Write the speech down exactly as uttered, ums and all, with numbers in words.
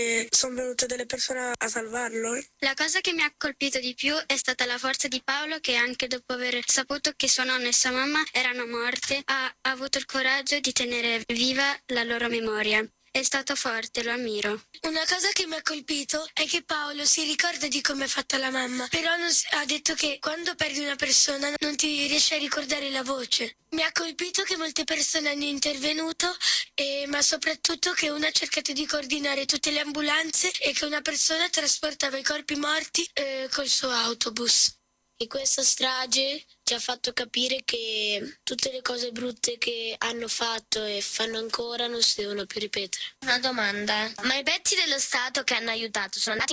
e sono venute delle persone a salvarlo. La cosa che mi ha colpito di più è stata la forza di Paolo, che anche dopo aver saputo che sua nonna e sua mamma erano morte, ha, ha avuto il coraggio di tenere viva la loro memoria. È stato forte, lo ammiro. Una cosa che mi ha colpito è che Paolo si ricorda di come ha fatto la mamma, però non si- ha detto che quando perdi una persona non ti riesci a ricordare la voce. Mi ha colpito che molte persone hanno intervenuto, e, ma soprattutto che una ha cercato di coordinare tutte le ambulanze e che una persona trasportava i corpi morti eh, col suo autobus. E questa strage ci ha fatto capire che tutte le cose brutte che hanno fatto e fanno ancora non si devono più ripetere. Una domanda: ma i pezzi dello Stato che hanno aiutato sono andati